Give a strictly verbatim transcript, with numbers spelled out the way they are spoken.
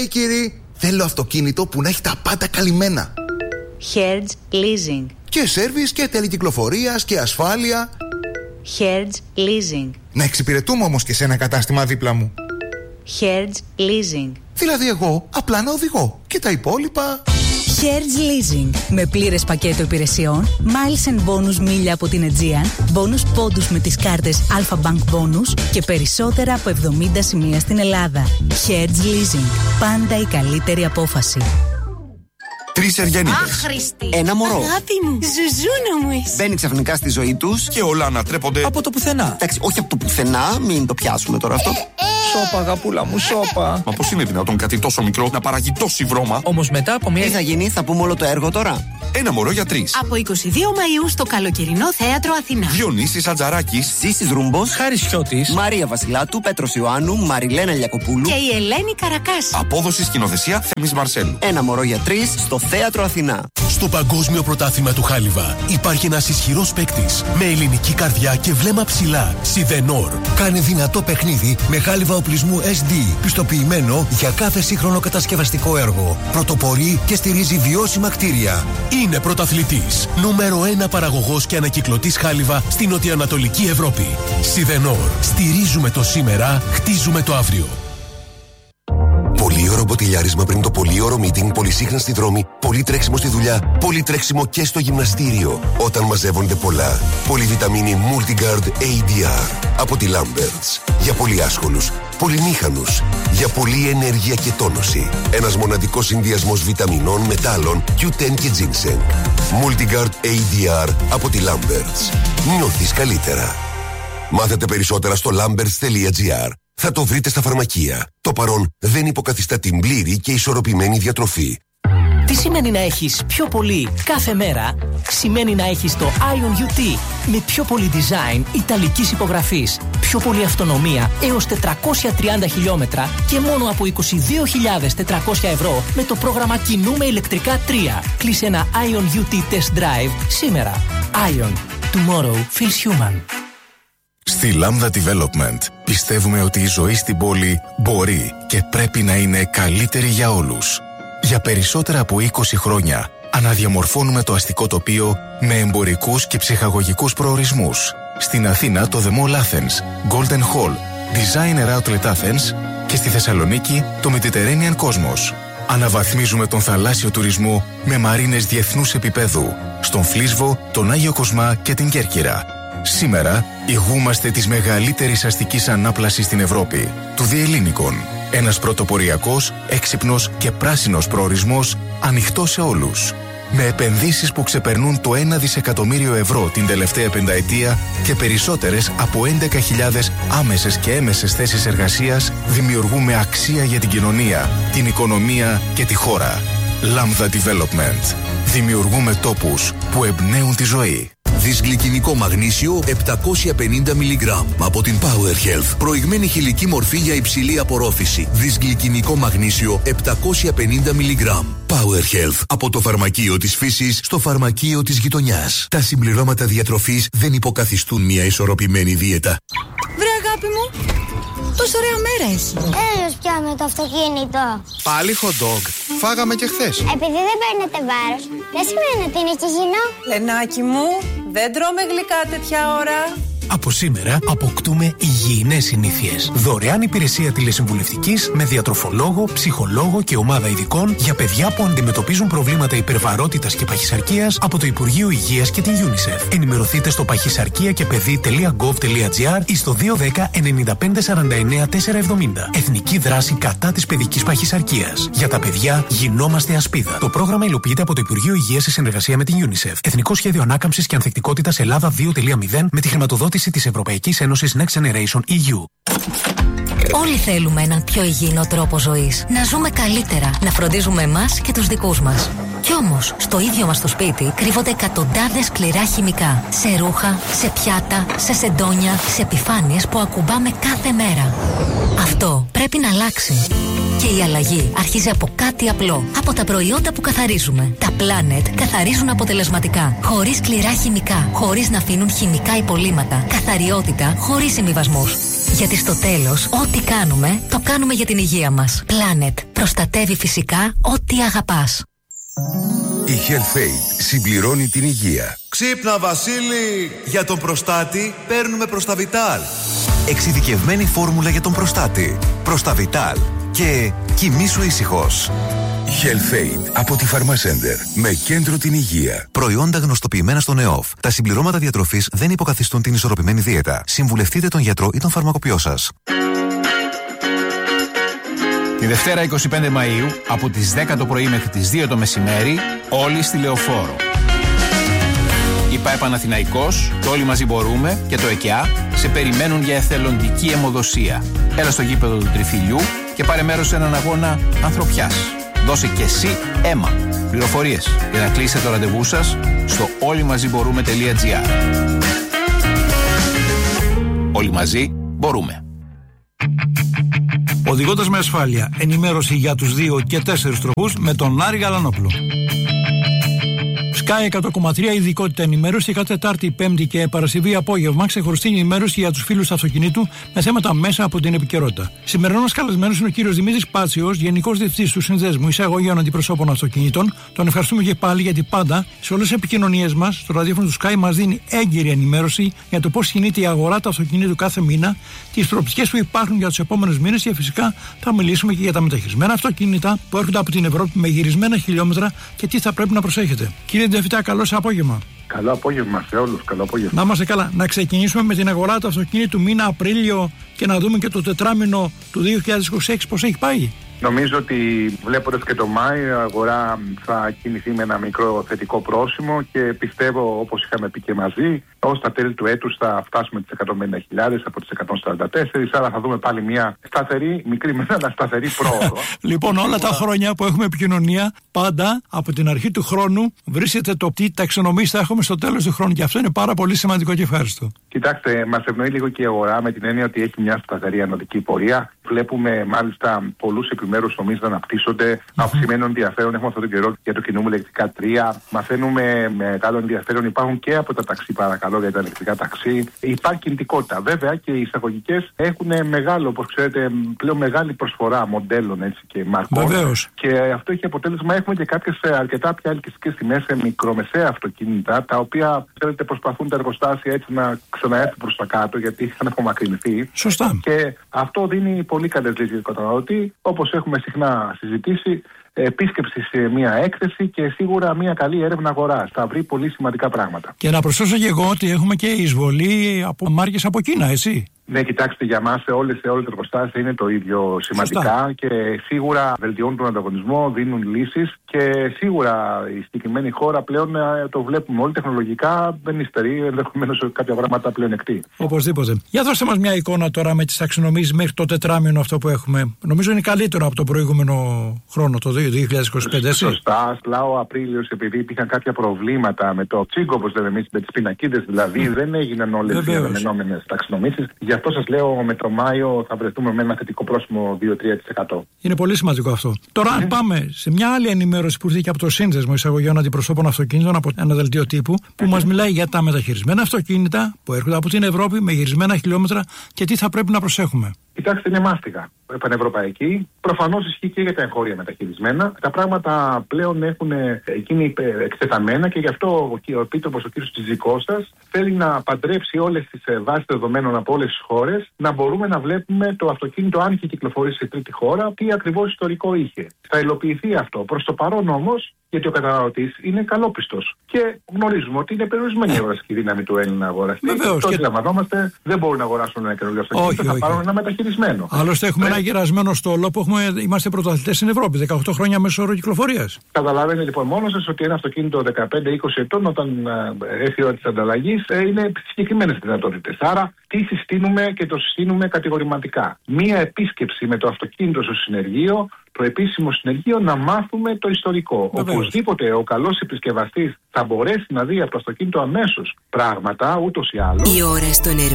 Hey κύριοι, θέλω αυτοκίνητο που να έχει τα πάντα καλυμμένα. Hertz Leasing. Και σέρβις και τελεκυκλοφορίας και ασφάλεια. Hertz Leasing. Να εξυπηρετούμε όμως και σε ένα κατάστημα δίπλα μου. Hertz Leasing. Δηλαδή εγώ απλά να οδηγώ και τα υπόλοιπα... Hertz Leasing. Με πλήρες πακέτο υπηρεσιών, miles and bonus μίλια από την Aegean, bonus πόντους με τις κάρτες Alpha Bank Bonus και περισσότερα από εβδομήντα σημεία στην Ελλάδα. Hertz Leasing. Πάντα η καλύτερη απόφαση. Τρεις Ευγενίτες. Άχρηστη. Ένα μωρό. Αγάπη μου, ζουζούνα μου εσύ. Μπαίνει ξαφνικά στη ζωή τους και όλα ανατρέπονται από το πουθενά. Εντάξει, όχι από το πουθενά, μην το πιάσουμε τώρα αυτό. Σώπα, αγαπούλα μου, σώπα. Μα πώς είναι δυνατόν κάτι τόσο μικρό να παράγει τόση βρώμα? Όμως μετά από μια. Τι θα γίνει, θα πούμε όλο το έργο τώρα. Ένα μωρό για τρεις. Από είκοσι δύο Μαΐου στο καλοκαιρινό θέατρο Αθηνά. Διονύσης Ατζαράκης, Ζήσης Ρούμπος, Χάρης Χιώτης, Μαρία Βασιλάτου, Πέτρος Ιωάννου, Μαριλένα Λιακοπούλου και η Ελένη Καρακάση. Απόδοση σκηνοθεσία Θέμης Μαρσέλου. Ένα μωρό για τρεις στο θέατρο Αθηνά. Στο Παγκόσμιο Πρωτάθλημα του Χάλιβα υπάρχει ένας ισχυρός παίκτης με ελληνική καρδιά και βλέμμα ψηλά. Σιδενόρ. Κάνει δυνατό παιχνίδι με χάλιβα οπλισμού ες ντι, πιστοποιημένο για κάθε σύγχρονο κατασκευαστικό έργο. Πρωτοπορεί και στηρίζει βιώσιμα κτίρια. Είναι πρωταθλητής. Νούμερο ένα παραγωγός και ανακυκλωτής χάλιβα στην νοτιοανατολική Ευρώπη. Σιδενόρ. Στηρίζουμε το σήμερα, χτίζουμε το αύριο. Πολύωρο μποτιλιάρισμα πριν το πολύωρο meeting, πολυσύχνα στη δρόμη, πολύ τρέξιμο στη δουλειά, πολύ τρέξιμο και στο γυμναστήριο. Όταν μαζεύονται πολλά. Πολυβιταμίνη Multigard έι ντι αρ από τη Lamberts. Για πολύ άσχολους, πολυμήχανους, για πολλή ενέργεια και τόνωση. Ένας μοναδικός συνδυασμός βιταμινών, μετάλλων, κιου τεν και ginseng. Multigard έι ντι αρ από τη Lamberts. Νιώθεις καλύτερα. Μάθετε περισσότερα στο lamberts τελεία τζι άρ. Θα το βρείτε στα φαρμακεία. Το παρόν δεν υποκαθιστά την πλήρη και ισορροπημένη διατροφή. Τι σημαίνει να έχεις πιο πολύ κάθε μέρα? Σημαίνει να έχεις το Ion γιου τι με πιο πολύ design ιταλικής υπογραφής, πιο πολύ αυτονομία έως τετρακόσια τριάντα χιλιόμετρα και μόνο από είκοσι δύο χιλιάδες τετρακόσια ευρώ με το πρόγραμμα Κινούμε ηλεκτρικά τρία. Κλείσε ένα Ion γιου τι Test Drive σήμερα. Ion. Tomorrow feels human. Στη Lambda Development πιστεύουμε ότι η ζωή στην πόλη μπορεί και πρέπει να είναι καλύτερη για όλους. Για περισσότερα από είκοσι χρόνια αναδιαμορφώνουμε το αστικό τοπίο με εμπορικούς και ψυχαγωγικούς προορισμούς. Στην Αθήνα το The Mall Athens, Golden Hall, Designer Outlet Athens και στη Θεσσαλονίκη το Mediterranean Cosmos. Αναβαθμίζουμε τον θαλάσσιο τουρισμό με μαρίνες διεθνούς επίπεδου στον Φλίσβο, τον Άγιο Κοσμά και την Κέρκυρα. Σήμερα ηγούμαστε της μεγαλύτερης αστικής ανάπλασης στην Ευρώπη, του Διελλήνικων. Ένας πρωτοποριακός, έξυπνος και πράσινος προορισμός ανοιχτός σε όλους. Με επενδύσεις που ξεπερνούν το ένα δισεκατομμύριο ευρώ την τελευταία πενταετία και περισσότερες από έντεκα χιλιάδες άμεσες και έμεσες θέσεις εργασίας, δημιουργούμε αξία για την κοινωνία, την οικονομία και τη χώρα. Lambda Development. Δημιουργούμε τόπους που εμπνέουν τη ζωή. Δυσγλυκινικό μαγνήσιο επτακόσια πενήντα μιλιγκράμμ από την Power Health. Προηγμένη χηλική μορφή για υψηλή απορρόφηση. Δυσγλυκινικό μαγνήσιο επτακόσια πενήντα μιλιγκράμμ. Power Health. Από το φαρμακείο της φύσης στο φαρμακείο της γειτονιάς. Τα συμπληρώματα διατροφής δεν υποκαθιστούν μια ισορροπημένη δίαιτα. Βρε αγάπη μου, τόσο ωραία μέρα έχει. Έλος πια με το αυτοκίνητο. Πάλι hot dog. Φάγαμε και χθες. Επειδή δεν παίρνετε βάρος, δεν σημαίνει ότι είναι υγιεινό. Λενάκι μου, δεν τρώμε γλυκά τέτοια ώρα. Από σήμερα αποκτούμε υγιεινές συνήθειες. Δωρεάν υπηρεσία τηλεσυμβουλευτικής με διατροφολόγο, ψυχολόγο και ομάδα ειδικών για παιδιά που αντιμετωπίζουν προβλήματα υπερβαρότητας και παχυσαρκίας από το Υπουργείο Υγείας και την UNICEF. Ενημερωθείτε στο παχυσαρκία και παιδί τελεία γκοβ τελεία τζι άρ ή στο δύο ένα μηδέν εννιά πέντε σαράντα εννιά τετρακόσια εβδομήντα. Εθνική δράση κατά της παιδικής παχυσαρκίας. Για τα παιδιά γινόμαστε ασπίδα. Το πρόγραμμα υλοποιείται από το Υπουργείο Υγείας σε συνεργασία με την UNICEF. Εθνικό Σχέδιο Ανάκαμψης και Ανθεκτικότητας Ελλάδα δύο κόμμα μηδέν με τη χρηματοδότηση της Ευρωπαϊκής Ένωσης Next Generation ι γιου. Όλοι θέλουμε έναν πιο υγιεινό τρόπο ζωής. Να ζούμε καλύτερα, να φροντίζουμε εμάς και τους δικούς μας. Κι όμως, στο ίδιο μας το σπίτι κρύβονται εκατοντάδες σκληρά χημικά. Σε ρούχα, σε πιάτα, σε σεντόνια, σε επιφάνειες που ακουμπάμε κάθε μέρα. Αυτό πρέπει να αλλάξει. Και η αλλαγή αρχίζει από κάτι απλό. Από τα προϊόντα που καθαρίζουμε. Τα Planet καθαρίζουν αποτελεσματικά. Χωρίς σκληρά χημικά. Χωρίς να αφήνουν χημικά υπολείμματα. Καθαριότητα χωρίς συμβιβασμούς. Γιατί στο τέλος, ό,τι κάνουμε, το κάνουμε για την υγεία μας. Planet. Προστατεύει φυσικά ό,τι αγαπάς. Η HealthAid συμπληρώνει την υγεία. Ξύπνα Βασίλη! Για τον προστάτη παίρνουμε Προσταβιτάλ. Εξειδικευμένη φόρμουλα για τον προστάτη. Προσταβιτάλ. Και κοιμήσου ήσυχος. HealthAid από τη Pharmacenter. Με κέντρο την υγεία. Προϊόντα γνωστοποιημένα στον ΕΟΦ. Τα συμπληρώματα διατροφής δεν υποκαθιστούν την ισορροπημένη δίαιτα. Συμβουλευτείτε τον γιατρό ή τον φαρμακοποιό σας. Τη Δευτέρα είκοσι πέντε Μαΐου, από τις δέκα το πρωί μέχρι τις δύο το μεσημέρι, όλοι στη Λεωφόρο. Η ΠΑΕ Παναθηναϊκός, το Όλοι Μαζί Μπορούμε και το ΕΚΕΑ σε περιμένουν για εθελοντική αιμοδοσία. Έλα στο γήπεδο του Τριφυλιού και πάρε μέρος σε έναν αγώνα ανθρωπιάς. Δώσε και εσύ αίμα. Πληροφορίες για να κλείσετε το ραντεβού σας στο όλοι μαζί μπορούμε τελεία τζι άρ. Όλοι μαζί μπορούμε. Οδηγώντας με ασφάλεια, ενημέρωση για τους δύο και τέσσερις τροχούς με τον Άρη Γαλανόπουλο. Sky εκατό κόμμα τρία ειδικότητα ενημέρωση κάθε Τετάρτη, Πέμπτη και Παρασκευή απόγευμα. Ξεχωριστή ενημέρωση για τους φίλους του αυτοκινήτου με θέματα μέσα από την επικαιρότητα. Σημερινός καλεσμένος είναι ο κύριος Δημήτρης Πάτσιος, Γενικός Διευθυντής του Συνδέσμου Εισαγωγέων Αντιπροσώπων Αυτοκινήτων. Τον ευχαριστούμε και πάλι γιατί πάντα σε όλες τις επικοινωνίες μας στο ραδιόφωνο του Sky μας δίνει έγκυρη ενημέρωση για το πώς κινείται η αγορά του αυτοκινήτου κάθε μήνα, τις προοπτικές που υπάρχουν για τους επόμενους μήνες και φυσικά θα μιλήσουμε και για τα μεταχειρισμένα αυτοκίνητα που έρχονται από την Ευρώπη με γυρισμένα χιλιόμετρα και τι θα πρέπει να προσέχετε. Κύριε Διευθυντά, καλό σας απόγευμα. Καλό απόγευμα σε όλους, καλό απόγευμα. Να είμαστε καλά. Να ξεκινήσουμε με την αγορά του αυτοκίνητου μήνα Απρίλιο και να δούμε και το τετράμινο του δύο χιλιάδες είκοσι έξι πώς έχει πάει. Νομίζω ότι βλέποντας και το Μάη, η αγορά θα κινηθεί με ένα μικρό θετικό πρόσημο και πιστεύω, όπως είχαμε πει και μαζί, ως τα τέλη του έτους θα φτάσουμε τις εκατόν πενήντα χιλιάδες από τις εκατόν σαράντα τέσσερα, άρα θα δούμε πάλι μια σταθερή, μικρή μένα, αλλά σταθερή πρόοδο. Λοιπόν, όλα τα χρόνια που έχουμε επικοινωνία, πάντα από την αρχή του χρόνου βρίσκεται το τι ταξινομήσεις θα έχουμε στο τέλος του χρόνου και αυτό είναι πάρα πολύ σημαντικό και ευχάριστο. Κοιτάξτε, μας ευνοεί λίγο και η αγορά με την έννοια ότι έχει μια σταθερή ανωδική πορεία. Βλέπουμε μάλιστα πολλούς επιμέρους τομείς να αναπτύσσονται, mm-hmm. αυξημένο ενδιαφέρον. Έχουμε αυτόν τον καιρό για το κινούμενο ηλεκτρικά τρία. Μαθαίνουμε μεγάλο ενδιαφέρον. Υπάρχουν και από τα ταξί, παρακαλώ, για τα ηλεκτρικά ταξί. Υπάρχει κινητικότητα. Βέβαια και οι εισαγωγικές έχουν μεγάλο, όπως ξέρετε, πλέον μεγάλη προσφορά μοντέλων έτσι, και μαρκών. Βεβαίως. Και αυτό έχει αποτέλεσμα. Έχουμε και κάποιες αρκετά πια ελκυστικές τιμές σε μικρομεσαία αυτοκίνητα, τα οποία ξέρετε, προσπαθούν τα εργοστάσια έτσι να ξαναέρθουν προς τα κάτω, γιατί είχαν απομακρυνθεί. Σωστά. Και αυτό δίνει πολύ καλές λύσεις για τον καταναλωτή, όπως έχουμε συχνά συζητήσει. Επίσκεψη σε μια έκθεση και σίγουρα μια καλή έρευνα αγοράς. Θα βρει πολύ σημαντικά πράγματα. Και να προσθέσω και εγώ ότι έχουμε και εισβολή από μάρκες από Κίνα, έτσι. Ναι, κοιτάξτε, για μας σε όλες, σε όλες τις εργοστάσεις είναι το ίδιο σημαντικά. Σωστά. Και σίγουρα βελτιώνουν τον ανταγωνισμό, δίνουν λύσεις και σίγουρα η συγκεκριμένη χώρα πλέον το βλέπουμε όλοι τεχνολογικά, δεν υστερεί, ενδεχομένως σε κάποια πράγματα πλέον εκτεί. Οπωσδήποτε. Για δώστε μας μια εικόνα τώρα με τις ταξινομήσεις μέχρι το τετράμινο αυτό που έχουμε. Νομίζω είναι καλύτερο από το προηγούμενο χρόνο, το δύο χιλιάδες είκοσι πέντε. Έτσι. Σωστά. Απλά ο Απρίλιος, επειδή υπήρχαν κάποια προβλήματα με το τσίγκο, όπως λέμε εμείς, με τις πινακίδες δηλαδή, mm. δεν έγιναν όλες οι αναμενόμενες ταξινομήσεις. Γι' αυτό σας λέω με το Μάιο θα βρεθούμε με ένα θετικό πρόσημο δύο με τρία τοις εκατό. Είναι πολύ σημαντικό αυτό. Τώρα, αν πάμε σε μια άλλη ενημέρωση που ήρθε και από το Σύνδεσμο Εισαγωγέων Αντιπροσώπων Αυτοκινήτων, από ένα δελτίο τύπου, που μας μιλάει για τα μεταχειρισμένα αυτοκίνητα που έρχονται από την Ευρώπη με γυρισμένα χιλιόμετρα και τι θα πρέπει να προσέχουμε. Κοιτάξτε, είναι μάστιγα πανευρωπαϊκή. Προφανώς ισχύει και για τα εγχώρια μεταχειρισμένα. Τα πράγματα πλέον έχουν γίνει εκτεταμένα και γι' αυτό ο επίτροπος, ο κ. Τσιζικώστας, θέλει να παντρέψει όλες τις βάσεις δεδομένων από όλες τις χώρες, να μπορούμε να βλέπουμε το αυτοκίνητο, αν είχε κυκλοφορήσει σε τρίτη χώρα, τι ακριβώς ιστορικό είχε. Θα υλοποιηθεί αυτό. Προς το παρόν όμως, γιατί ο καταναλωτής είναι καλόπιστος. Και γνωρίζουμε ότι είναι περιορισμένη η αγοραστική δύναμη του Έλληνα αγοραστή. Βεβαίως. Και αντιλαμβανόμαστε, δεν μπορούν να αγοράσουν ένα καινούργιο αυτοκίνητο, θα πάρουν ένα μεταχειρισμένο. Άλλωστε, έχουμε ένα γερασμένο στόλο που έχουμε, είμαστε πρωταθλητές στην Ευρώπη, δεκαοκτώ χρόνια μέσω όρο κυκλοφορίας. Καταλαβαίνετε λοιπόν μόνο σας ότι ένα αυτοκίνητο δεκαπέντε είκοσι ετών, όταν έρθει η ώρα της ανταλλαγής, είναι συγκεκριμένες δυνατότητες. Άρα, τι συστήνουμε και το συστήνουμε κατηγορηματικά. Μία επίσκεψη με το αυτοκίνητο στο συνεργείο, το επίσημο συνεργείο, να μάθουμε το ιστορικό. Βεβαίως. Οπωσδήποτε ο καλός επισκευαστής θα μπορέσει να δει από το αυτοκίνητο αμέσως πράγματα, ούτως ή άλλως. Η ώρα στον